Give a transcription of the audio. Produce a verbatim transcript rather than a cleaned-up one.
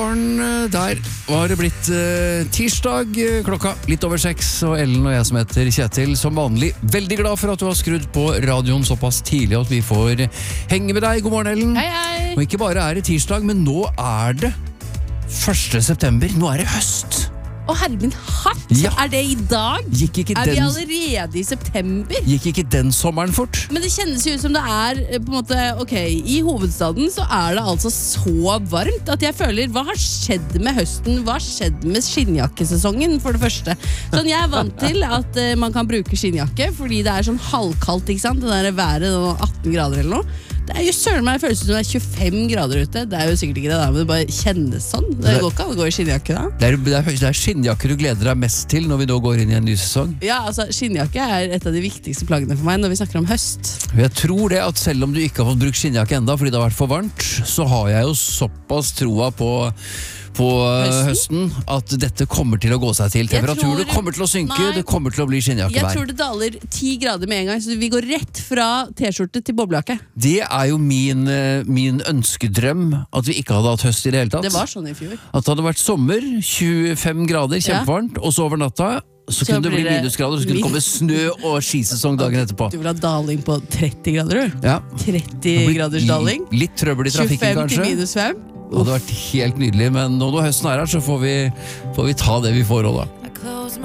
morgen, der var det blitt uh, tirsdag, uh, klokka litt over seks, og Ellen og jeg som heter Kjetil, som vanlig, veldig glad for at du har skrudd på radioen såpass tidlig at vi får henge med deg. God morgen, Ellen. Hei, hei. Og ikke bare er det tirsdag, men nå er det første september, nå er det høst. Å herre min hatt, Ja. er det i dag? Gikk ikke Er vi den, allerede i september? gikk ikke den sommeren fort? Men det kjennes jo ut som det er eh, på en måte, ok, i hovedstaden så er det altså så varmt at jeg føler, hva har skjedd med høsten? Hva har skjedd med skinnjakkesesongen for det første? Sånn, jeg er vant til at eh, man kan bruke skinnjakke fordi det er sånn halvkaldt, ikke sant? Det der været, det er atten grader eller noe. Det er jo søren meg, det føles ut som det er tjuefem grader ute. Det er jo sikkert ikke det der, men det bare kjennes sånn. Det går ikke an å gå i skinnjakke da. Det er, det, er, det er skinnjakker du gleder deg mest til når vi nå går inn i en ny sesong. Ja, altså skinnjakke er et av de viktigste plaggene for meg når vi snakker om høst. Jeg tror det at selv om du ikke har fått brukt skinnjakke enda fordi det har vært for varmt, så har jeg jo såpass troa på på høsten? høsten at dette kommer til å gå seg til. Temperaturen tror, kommer til å synke, nei, det kommer til å bli skinnjakkevær. Jeg tror det daler ti grader med en gang, så vi går rett fra t-skjorte til boblejakke. Det er jo min, min ønskedrøm, at vi ikke hadde hatt høst i det hele tatt. Det var sånn i fjor. At det hadde vært sommer, tjuefem grader, kjempevarmt, ja. Og så over natta så, så kunne det bli minusgrader, så kunne det komme snø og skisesong dagen etterpå. Du vil ha daling på tretti grader, du? Ja. tretti graders daling. Litt trøbbel i trafikken, kanskje. tjuefem til minus fem. Det hadde vært helt nydelig, men når høsten er her, så får vi, får vi ta det vi får også da.